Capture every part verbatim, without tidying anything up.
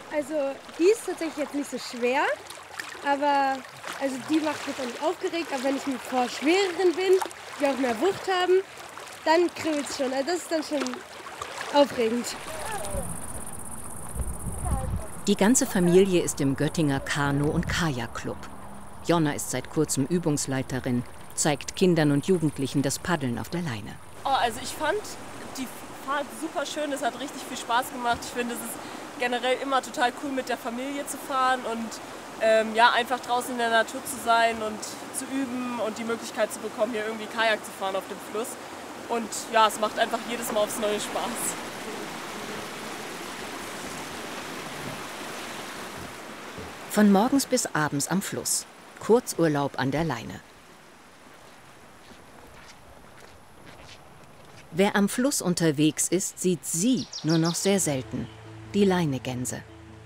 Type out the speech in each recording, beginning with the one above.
Also die ist tatsächlich jetzt nicht so schwer, aber also die macht mich auch nicht aufgeregt. Aber wenn ich mit vor schwereren bin, die auch mehr Wucht haben, dann kribbelt es schon. Also das ist dann schon aufregend. Die ganze Familie ist im Göttinger Kanu- und Kajak-Club. Jonna ist seit kurzem Übungsleiterin, zeigt Kindern und Jugendlichen das Paddeln auf der Leine. Oh, also ich fand die Fahrt super schön, es hat richtig viel Spaß gemacht. Ich finde, es ist generell immer total cool, mit der Familie zu fahren und ähm, ja, einfach draußen in der Natur zu sein und zu üben und die Möglichkeit zu bekommen, hier irgendwie Kajak zu fahren auf dem Fluss. Und ja, es macht einfach jedes Mal aufs Neue Spaß. Von morgens bis abends am Fluss. Kurzurlaub an der Leine. Wer am Fluss unterwegs ist, sieht sie nur noch sehr selten. Die Leinegänse.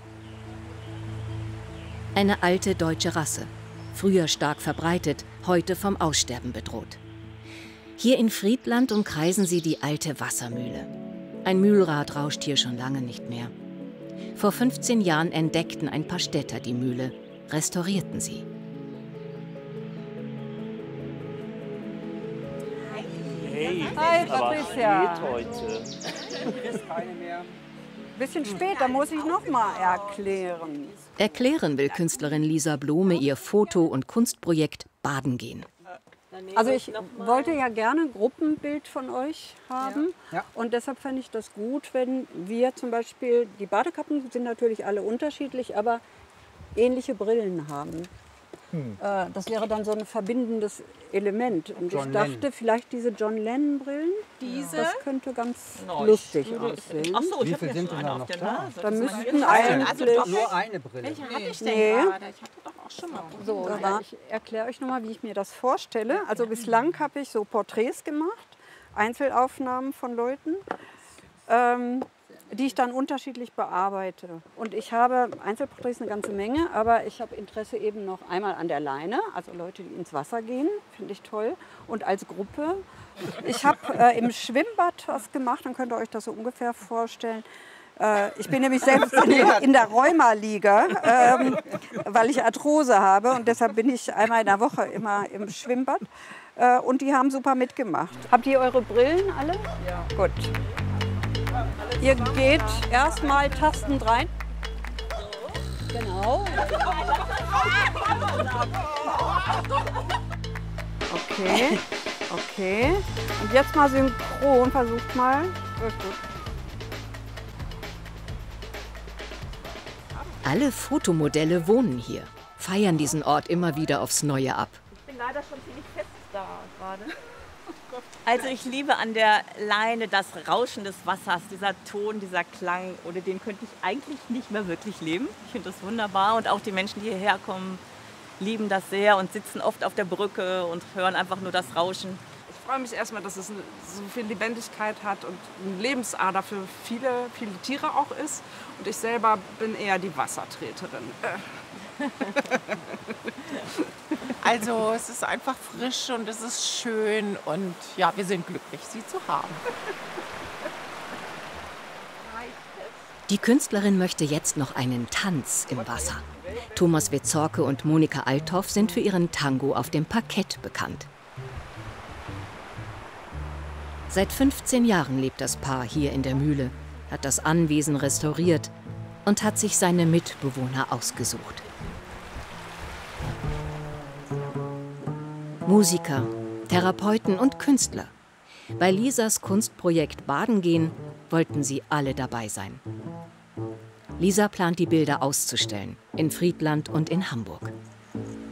Eine alte deutsche Rasse. Früher stark verbreitet, heute vom Aussterben bedroht. Hier in Friedland umkreisen sie die alte Wassermühle. Ein Mühlrad rauscht hier schon lange nicht mehr. Vor fünfzehn Jahren entdeckten ein paar Städter die Mühle, restaurierten sie. Hey, Hi, Patricia. heute. Bisschen später muss ich noch mal erklären. Erklären will Künstlerin Lisa Blome ihr Foto- und Kunstprojekt Baden gehen. Also ich wollte ja gerne ein Gruppenbild von euch haben. Ja. Ja. Und deshalb fände ich das gut, wenn wir zum Beispiel, die Badekappen sind natürlich alle unterschiedlich, aber ähnliche Brillen haben. Hm. Äh, das wäre dann so ein verbindendes Element. Und John ich dachte, Lennon. vielleicht diese John Lennon-Brillen, Diese? das könnte ganz No, lustig ich- aussehen. Ach so, ich Wie hab viel jetzt sind so denn eine da auf noch der da? Nase. Da Das ist müssten meine- eigentlich... Also doch- Nur eine Brille. Welche hatte ich denn Nee. gerade? Ich hatte doch auch schon mal. So, aber ich erkläre euch nochmal, wie ich mir das vorstelle. Also bislang habe ich so Porträts gemacht, Einzelaufnahmen von Leuten, ähm, die ich dann unterschiedlich bearbeite. Und ich habe Einzelporträts eine ganze Menge, aber ich habe Interesse eben noch einmal an der Leine, also Leute, die ins Wasser gehen, finde ich toll. Und als Gruppe. Ich habe äh, im Schwimmbad was gemacht, dann könnt ihr euch das so ungefähr vorstellen. Äh, ich bin nämlich selbst in, in der Rheuma-Liga, ähm, weil ich Arthrose habe und deshalb bin ich einmal in der Woche immer im Schwimmbad. Äh, und die haben super mitgemacht. Habt ihr eure Brillen alle? Ja. Gut. Ihr geht erstmal tastend rein. Genau. Okay, okay. Und jetzt mal synchron, versucht mal. Gut, gut. Alle Fotomodelle wohnen hier, feiern diesen Ort immer wieder aufs Neue ab. Ich bin leider schon ziemlich fest da gerade. Also ich liebe an der Leine das Rauschen des Wassers, dieser Ton, dieser Klang. Ohne den könnte ich eigentlich nicht mehr wirklich leben. Ich finde das wunderbar und auch die Menschen, die hierher kommen, lieben das sehr und sitzen oft auf der Brücke und hören einfach nur das Rauschen. Ich freue mich erstmal, dass es so viel Lebendigkeit hat und eine Lebensader für viele, viele Tiere auch ist. Und ich selber bin eher die Wassertreterin. Also es ist einfach frisch und es ist schön und ja, wir sind glücklich, sie zu haben. Die Künstlerin möchte jetzt noch einen Tanz im Wasser. Thomas Witzorke und Monika Althoff sind für ihren Tango auf dem Parkett bekannt. Seit fünfzehn Jahren lebt das Paar hier in der Mühle, hat das Anwesen restauriert und hat sich seine Mitbewohner ausgesucht. Musiker, Therapeuten und Künstler. Bei Lisas Kunstprojekt Baden gehen wollten sie alle dabei sein. Lisa plant, die Bilder auszustellen, in Friedland und in Hamburg.